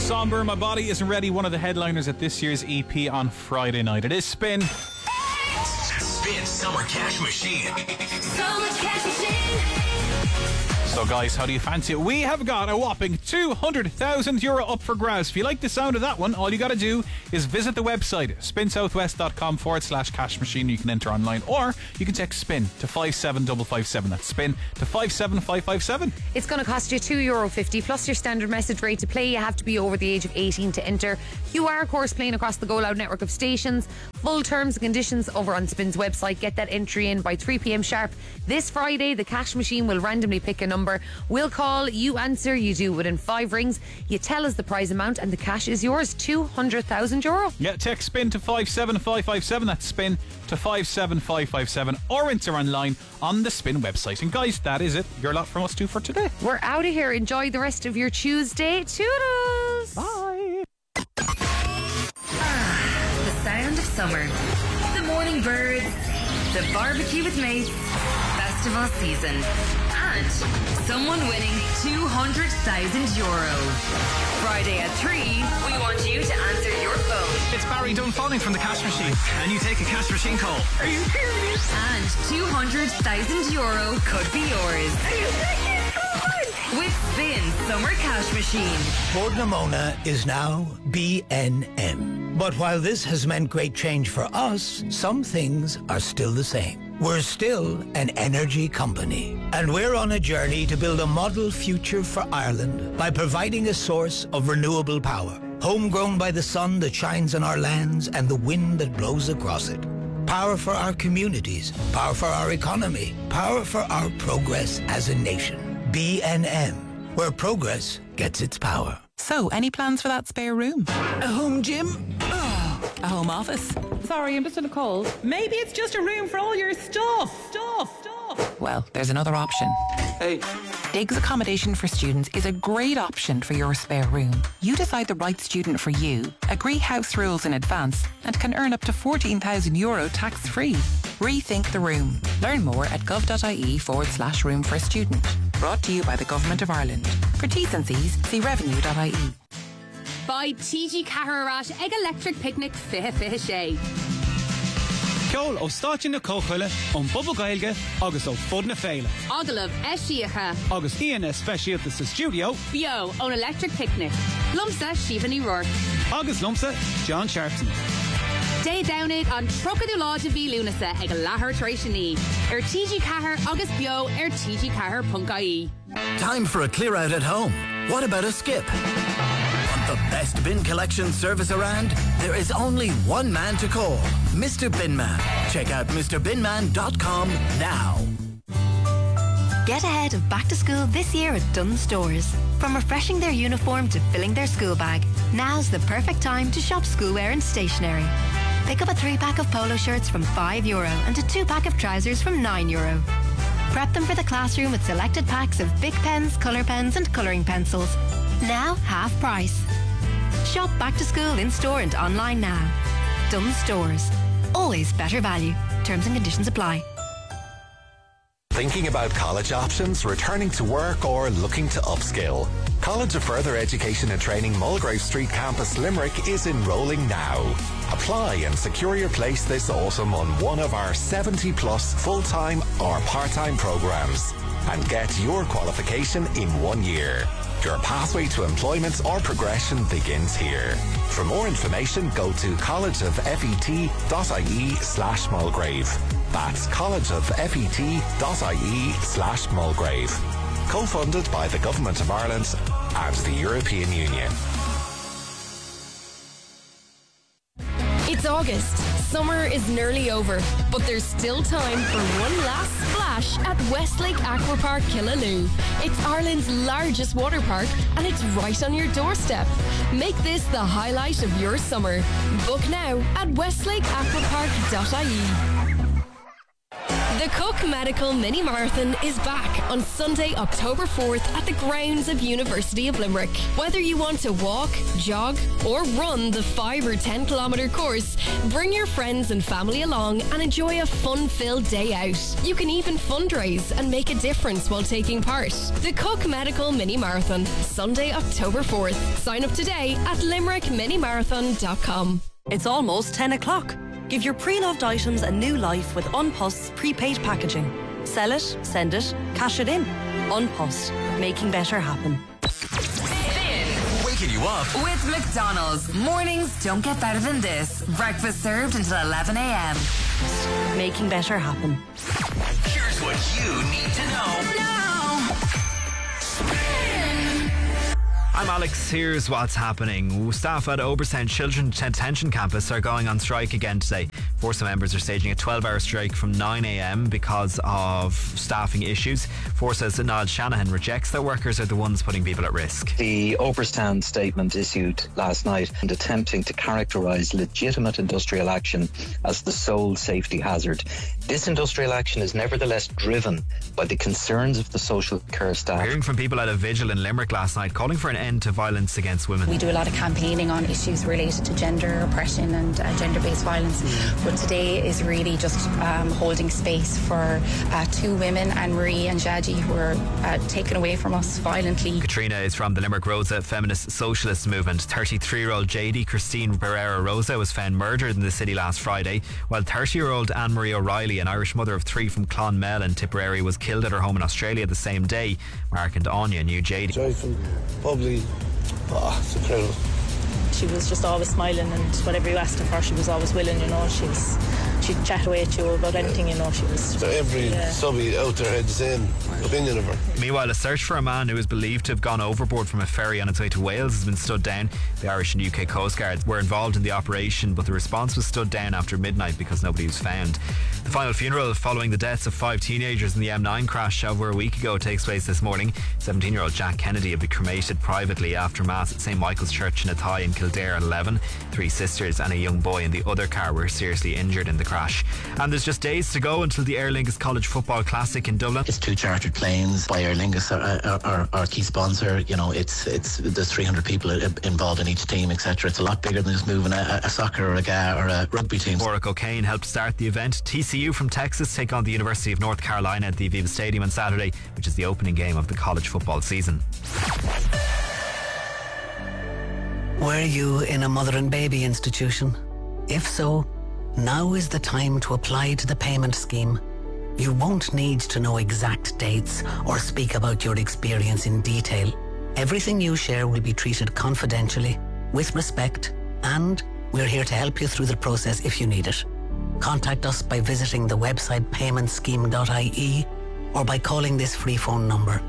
Somber, My Body Isn't Ready, one of the headliners at this year's EP on Friday night. It is Spin. Spin Summer Cash Machine. Summer Cash Machine. So guys, how do you fancy it? We have got a whopping €200,000 up for grabs. If you like the sound of that one, all you got to do is visit the website spinsouthwest.com/cash machine. You can enter online, or you can text SPIN to 57557. That's SPIN to 57557. It's going to cost you €2.50 plus your standard message rate to play. You have to be over the age of 18 to enter. You are, of course, playing across the Go Loud network of stations. Full terms and conditions over on Spin's website. Get that entry in by 3 p.m. sharp. This Friday, the cash machine will randomly pick a number. We'll call, you answer, you do within 5 rings. You tell us the prize amount and the cash is yours, €200,000. Yeah, text SPIN to 57557. That's SPIN to 57557, or enter online on the Spin website. And guys, that is it. Your lot from us two for today. We're out of here. Enjoy the rest of your Tuesday. Toodles. Bye. The sound of summer. The morning birds. The barbecue with mates. Festival season. And someone winning €200,000. Friday at 3, we want you to answer your phone. It's Barry Dunfanning from the Cash Machine. And you take a Cash Machine call. Are you serious? And €200,000 could be yours. Are you serious? With Spin Summer Cash Machine. Ford Namona is now BNM. But while this has meant great change for us, some things are still the same. We're still an energy company, and we're on a journey to build a model future for Ireland by providing a source of renewable power, homegrown by the sun that shines on our lands and the wind that blows across it. Power for our communities, power for our economy, power for our progress as a nation. BNM, where progress gets its power. So, any plans for that spare room? A home gym? A home office? Sorry, I'm just in a cold. Maybe it's just a room for all your stuff. Well, there's another option. Hey. Diggs Accommodation for Students is a great option for your spare room. You decide the right student for you, agree house rules in advance, and can earn up to €14,000 tax-free. Rethink the room. Learn more at gov.ie/room for a student. Brought to you by the Government of Ireland. For T's and C's, see revenue.ie. By TG Caharat Egg Electric Picnic Fihe sé. Ceol ó stáití na cóchuile ón Bubba Gaeilge agus ó Fud na Féile. Agalah Eshiacha. Agus Iana Speisialta sa studio. Bio on Electric Picnic. Lumsa Shivani Rourke. Agus Lumsa John Sharpton. Day Downed on Trocadú Láide Bhí Lúnasa ag Lahar Trashani. TG Cahar agus Bio TG Cahar.ie. Time for a clear out at home. What about a skip? The best bin collection service around? There is only one man to call, Mr. Binman. Check out MrBinman.com now. Get ahead of back to school this year at Dunnes Stores. From refreshing their uniform to filling their school bag, now's the perfect time to shop schoolwear and stationery. Pick up a 3-pack of polo shirts from €5 and a 2-pack of trousers from €9. Prep them for the classroom with selected packs of Bic pens, colour pens and colouring pencils. Now half price. Shop back to school in store and online now. Dunnes Stores. Always better value. Terms and conditions apply. Thinking about college options, returning to work or looking to upskill? College of Further Education and Training Mulgrave Street Campus Limerick is enrolling now. Apply and secure your place this autumn on one of our 70 plus full-time or part-time programs and get your qualification in 1 year. Your pathway to employment or progression begins here. For more information, go to collegeoffet.ie/Mulgrave. That's collegeoffet.ie/Mulgrave. Co-funded by the Government of Ireland and the European Union. It's August. Summer is nearly over, but there's still time for one last splash at Westlake Aquapark Killaloe. It's Ireland's largest water park and it's right on your doorstep. Make this the highlight of your summer. Book now at westlakeaquapark.ie. The Cook Medical Mini Marathon is back on Sunday, October 4th at the grounds of University of Limerick. Whether you want to walk, jog or run the 5 or 10 kilometre course, bring your friends and family along and enjoy a fun-filled day out. You can even fundraise and make a difference while taking part. The Cook Medical Mini Marathon, Sunday, October 4th. Sign up today at limerickminimarathon.com. It's almost 10 o'clock. Give your pre-loved items a new life with Unpost's prepaid packaging. Sell it, send it, cash it in. Unpost, making better happen. Waking you up with McDonald's. Mornings don't get better than this. Breakfast served until 11 a.m. Making better happen. Here's what you need to know. I'm Alex. Here's what's happening. Staff at Obersound Children's Detention Campus are going on strike again today. Force members are staging a 12-hour strike from 9 a.m. because of staffing issues. Force's Niall Shanahan rejects that workers are the ones putting people at risk. The Obersound statement issued last night and attempting to characterise legitimate industrial action as the sole safety hazard. This industrial action is nevertheless driven by the concerns of the social care staff. Hearing from people at a vigil in Limerick last night calling for an end to violence against women. We do a lot of campaigning on issues related to gender oppression and gender-based violence, but today is really just holding space for 2 women, Anne-Marie and Jaji, who were taken away from us violently. Katrina is from the Limerick Rosa feminist socialist movement. 33-year-old JD Christine Barrera Rosa was found murdered in the city last Friday, while 30-year-old Anne-Marie O'Reilly, an Irish mother of 3 from Clonmel in Tipperary, was killed at her home in Australia the same day. Mark and Anya knew JD. Joyful, bubbly, it's incredible. She was just always smiling, and whatever you asked of her, she was always willing, she'd chat away at you about anything, she was... So every subby out there had the same opinion of her. Meanwhile, a search for a man who is believed to have gone overboard from a ferry on its way to Wales has been stood down. The Irish and UK Coast Guard were involved in the operation, but the response was stood down after midnight because nobody was found. The final funeral following the deaths of 5 teenagers in the M9 crash over a week ago takes place this morning. 17-year-old Jack Kennedy will be cremated privately after Mass at St Michael's Church in Athy in Kildare at 11. 3 sisters and a young boy in the other car were seriously injured in the crash. And there's just days to go until the Aer Lingus College Football Classic in Dublin. It's 2 chartered planes by Aer Lingus, our key sponsor. There's 300 people involved in each team, etc. It's a lot bigger than just moving a soccer or a rugby team. Borwick O'Kane helped start the event. TCU from Texas take on the University of North Carolina at the Aviva Stadium on Saturday, which is the opening game of the college football season. Were you in a mother and baby institution? If so, now is the time to apply to the payment scheme. You won't need to know exact dates or speak about your experience in detail. Everything you share will be treated confidentially, with respect, and we're here to help you through the process if you need it. Contact us by visiting the website paymentscheme.ie or by calling this free phone number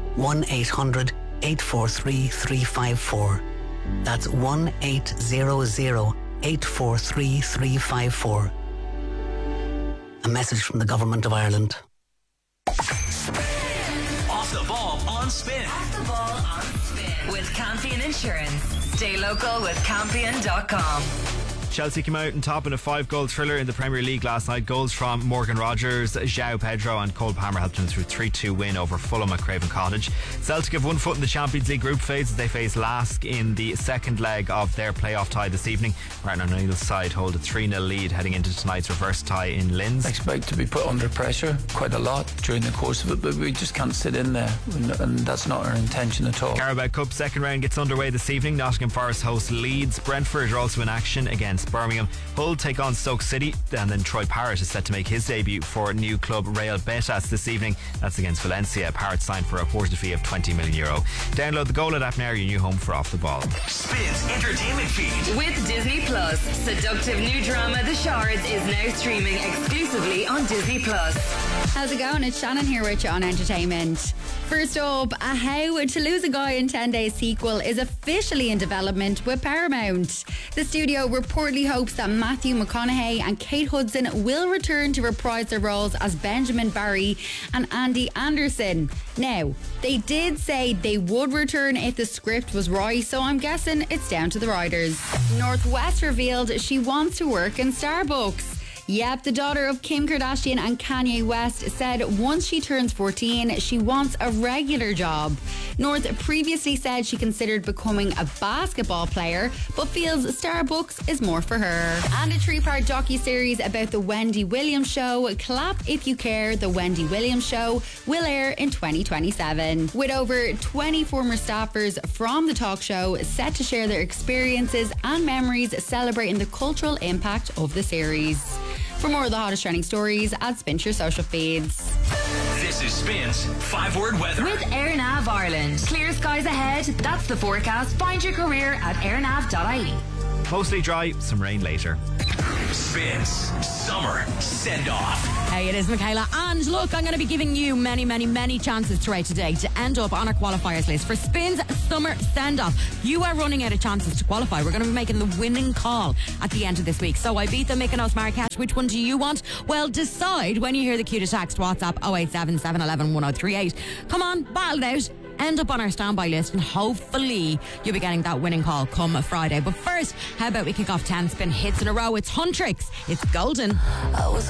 1-800-843-354. That's 1-800-843-354. A message from the Government of Ireland. Off the ball on Spin. Off the ball on Spin with Campion Insurance. Stay local with Campion.com. Chelsea came out on top in a 5-goal thriller in the Premier League last night. Goals from Morgan Rogers, João Pedro and Cole Palmer helped them through a 3-2 win over Fulham at Craven Cottage. Celtic have 1 foot in the Champions League group phase as they face Lask in the second leg of their playoff tie this evening. Martin O'Neill's side hold a 3-0 lead heading into tonight's reverse tie in Linz. I expect to be put under pressure quite a lot during the course of it, but we just can't sit in there, and that's not our intention at all. Carabao Cup second round gets underway this evening. Nottingham Forest host Leeds. Brentford are also in action against Birmingham. Hull take on Stoke City, and then Troy Parrott is set to make his debut for new club Real Betis this evening. That's against Valencia. Parrott signed for a reported fee of €20 million. Download the Goal app now, your new home for Off the Ball. Spins entertainment feed with Disney Plus. Seductive new drama The Shards is now streaming exclusively on Disney Plus. How's it going? It's Shannon here with you on Entertainment. First up, a How to Lose a Guy in 10 Days sequel is officially in development with Paramount. The studio reportedly hopes that Matthew McConaughey and Kate Hudson will return to reprise their roles as Benjamin Barry and Andy Anderson. Now, they did say they would return if the script was right, so I'm guessing it's down to the writers. North West revealed she wants to work in Starbucks. Yep, the daughter of Kim Kardashian and Kanye West said once she turns 14, she wants a regular job. North previously said she considered becoming a basketball player, but feels Starbucks is more for her. And a 3-part docuseries about the Wendy Williams Show, Clap If You Care, The Wendy Williams Show, will air in 2027. With over 20 former staffers from the talk show set to share their experiences and memories celebrating the cultural impact of the series. For more of the hottest trending stories, add Spin to your social feeds. This is Spin's 5-word weather. With AirNav Ireland. Clear skies ahead. That's the forecast. Find your career at airnav.ie. Mostly dry, some rain later. Spins Summer Send-Off. Hey, it is Michaela. And look, I'm going to be giving you many chances throughout today to end up on our qualifiers list for Spins Summer Send-Off. You are running out of chances to qualify. We're going to be making the winning call at the end of this week. So Ibiza, Mykonos, Marrakesh, which one do you want? Well, decide when you hear the cue to text WhatsApp 087 711 1038. Come on, battle it out. End up on our standby list and hopefully you'll be getting that winning call come Friday. But first, how about we kick off 10 spin hits in a row? It's Huntrix. It's Golden.